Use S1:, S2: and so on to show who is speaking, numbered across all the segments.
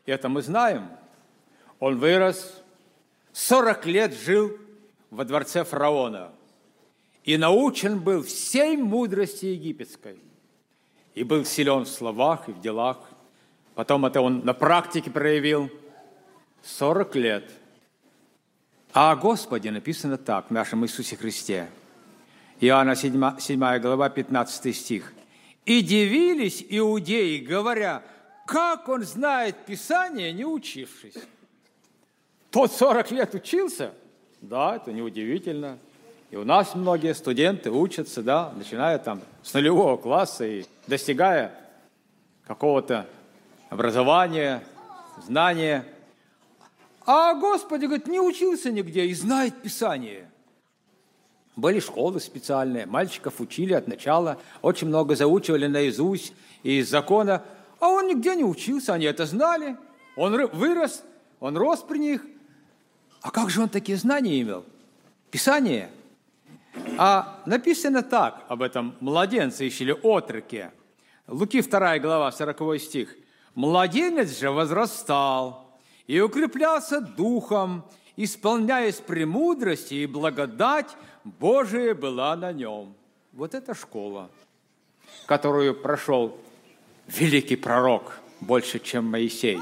S1: это мы знаем. Он вырос, 40 лет жил во дворце фараона и научен был всей мудрости египетской. И был силен в словах и в делах. Потом это он на практике проявил 40 лет. А о Господе написано так, в нашем Иисусе Христе. Иоанна 7 глава, 15 стих. «И дивились иудеи, говоря, как он знает Писание, не учившись». Тот 40 лет учился? Да, это неудивительно. И у нас многие студенты учатся, да, начиная там с нулевого класса и достигая какого-то образования, знания. А Господи, говорит, не учился нигде и знает Писание. Были школы специальные, мальчиков учили от начала, очень много заучивали наизусть и из закона, а он нигде не учился, они это знали. Он вырос, он рос при них. А как же он такие знания имел? Писание. А написано так об этом младенце или отроке. Луки 2 глава, 40 стих. «Младенец же возрастал и укреплялся духом, исполняясь премудрости, и благодать Божия была на нем». Вот это школа, которую прошел великий пророк, больше, чем Моисей.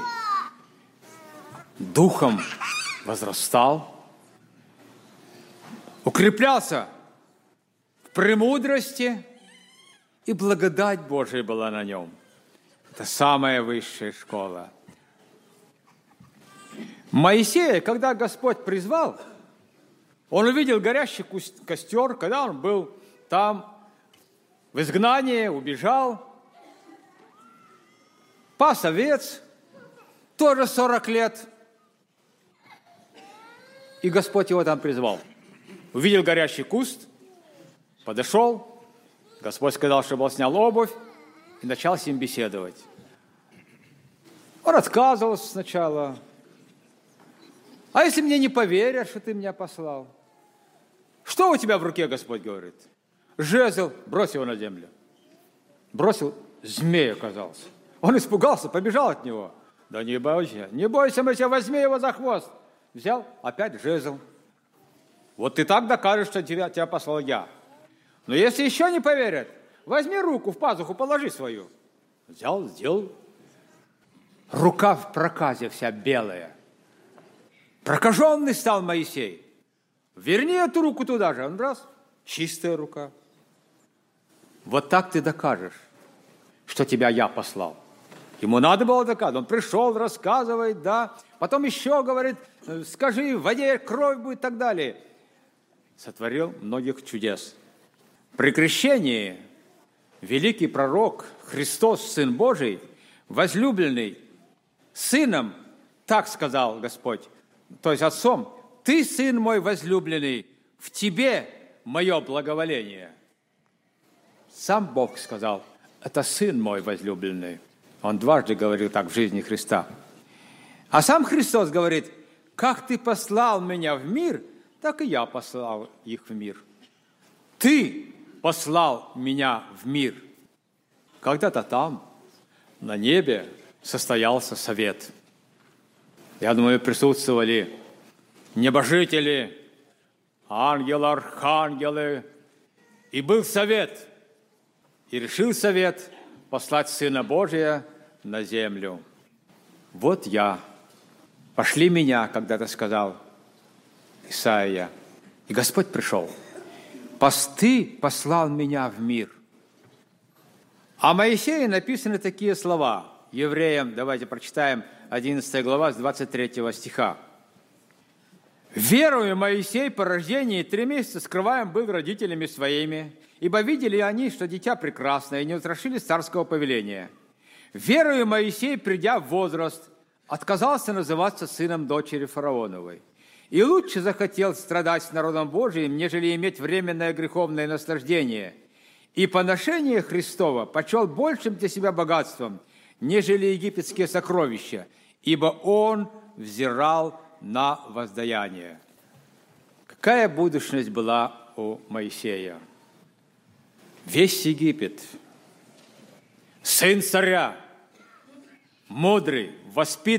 S1: Духом возрастал, укреплялся в премудрости, и благодать Божия была на нем. Это самая высшая школа. Моисея, когда Господь призвал, он увидел горящий костер, когда он был там в изгнании, убежал, пас овец, тоже 40 лет, и Господь его там призвал. Увидел горящий куст, подошел, Господь сказал, чтобы он снял обувь, и начал с ним беседовать. Он отказывался сначала. А если мне не поверят, что ты меня послал? Что у тебя в руке, Господь говорит? Жезл, брось его на землю. Бросил, змей оказался. Он испугался, побежал от него. Да не бойся, Моисей, возьми его за хвост. Взял, опять жезл. Вот ты так докажешь, что тебя послал я. Но если еще не поверят, возьми руку в пазуху, положи свою. Взял, сделал. Рука в проказе вся белая. Прокаженный стал Моисей. Верни эту руку туда же. Он раз, чистая рука. Вот так ты докажешь, что тебя я послал. Ему надо было доказать. Он пришел, рассказывает, да. Потом еще говорит, скажи, в воде кровь будет и так далее. Сотворил многих чудес. При крещении великий пророк, Христос, Сын Божий, возлюбленный Сыном, так сказал Господь, то есть Отцом, «Ты, Сын мой возлюбленный, в Тебе мое благоволение». Сам Бог сказал, это Сын мой возлюбленный. Он дважды говорил так в жизни Христа. А сам Христос говорит, как Ты послал меня в мир, так и я послал их в мир. Ты послал меня в мир. Когда-то там, на небе, состоялся совет. Я думаю, присутствовали небожители, ангелы, архангелы. И был совет. И решил совет послать Сына Божия на землю. Вот я. Пошли меня, когда-то сказал Исаия. И Господь пришел. Ты послал меня в мир. О Моисее написаны такие слова. Евреям, давайте прочитаем 11 глава с 23 стиха. «Верою Моисей по рождении 3 месяца скрываем был родителями своими, ибо видели они, что дитя прекрасное, и не устрашились царского повеления. Верою Моисей, придя в возраст, отказался называться сыном дочери фараоновой. И лучше захотел страдать с народом Божиим, нежели иметь временное греховное наслаждение. И поношение Христова почел большим для себя богатством, нежели египетские сокровища, ибо он взирал на воздаяние». Какая будущность была у Моисея? Весь Египет, сын царя, мудрый, воспитанный,